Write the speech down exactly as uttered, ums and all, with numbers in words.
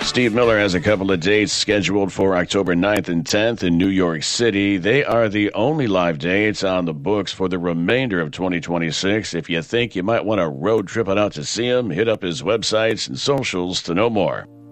Steve Miller has a couple of dates scheduled for October ninth and tenth in New York City. They are the only live dates on the books for the remainder of twenty twenty-six. If you think you might want to road trip it out to see him, hit up his websites and socials to know more.